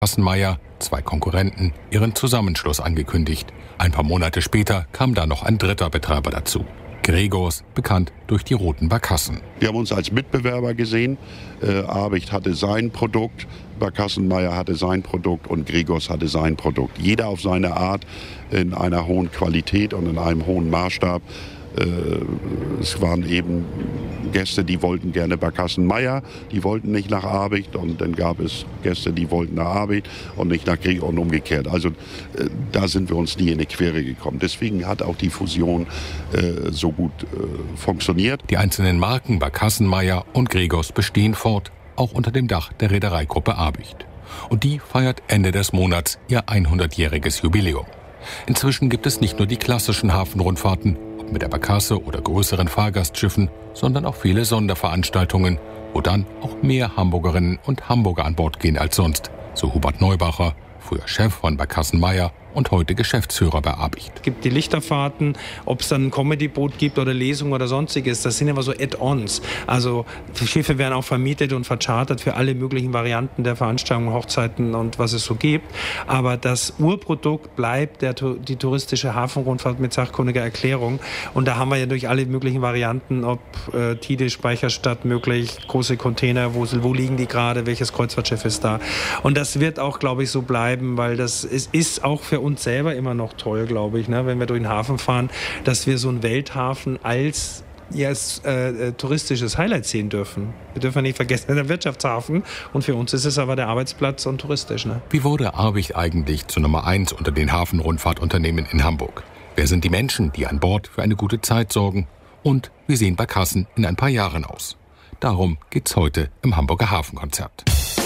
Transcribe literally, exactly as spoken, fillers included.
Barkassen-Meier, zwei Konkurrenten, ihren Zusammenschluss angekündigt. Ein paar Monate später kam da noch ein dritter Betreiber dazu. Gregors, bekannt durch die roten Barkassen. Wir haben uns als Mitbewerber gesehen. Äh, Abicht hatte sein Produkt, Barkassen-Meier hatte sein Produkt und Gregors hatte sein Produkt. Jeder auf seine Art, in einer hohen Qualität und in einem hohen Maßstab. Äh, es waren eben Gäste, die wollten gerne Barkassen-Meier, die wollten nicht nach Abicht, und dann gab es Gäste, die wollten nach Abicht und nicht nach Gregor und umgekehrt. Also äh, da sind wir uns nie in die Quere gekommen. Deswegen hat auch die Fusion äh, so gut äh, funktioniert. Die einzelnen Marken Barkassen-Meier und Gregors bestehen fort, auch unter dem Dach der Reedereigruppe Abicht. Und die feiert Ende des Monats ihr hundertjähriges Jubiläum. Inzwischen gibt es nicht nur die klassischen Hafenrundfahrten, ob mit der Barkasse oder größeren Fahrgastschiffen, sondern auch viele Sonderveranstaltungen, wo dann auch mehr Hamburgerinnen und Hamburger an Bord gehen als sonst, so Hubert Neubacher, früher Chef von Barkassen-Meier und heute Geschäftsführer bei Abicht. Es gibt die Lichterfahrten, ob es dann ein Comedy-Boot gibt oder Lesungen oder sonstiges, das sind immer so Add-ons. Also die Schiffe werden auch vermietet und verchartert für alle möglichen Varianten der Veranstaltungen, Hochzeiten und was es so gibt. Aber das Urprodukt bleibt der, die touristische Hafenrundfahrt mit sachkundiger Erklärung. Und da haben wir ja durch alle möglichen Varianten, ob äh, Tide, Speicherstadt möglich, große Container, wo, wo liegen die gerade, welches Kreuzfahrtschiff ist da. Und das wird auch, glaube ich, so bleiben, weil das ist, ist auch für uns selber immer noch toll, glaube ich, ne, wenn wir durch den Hafen fahren, dass wir so einen Welthafen als, ja, als äh, touristisches Highlight sehen dürfen. Wir dürfen nicht vergessen, der Wirtschaftshafen, und für uns ist es aber der Arbeitsplatz und touristisch. Ne? Wie wurde Abicht eigentlich zur Nummer eins unter den Hafenrundfahrtunternehmen in Hamburg? Wer sind die Menschen, die an Bord für eine gute Zeit sorgen? Und wie sehen Barkassen in ein paar Jahren aus? Darum geht's heute im Hamburger Hafenkonzert.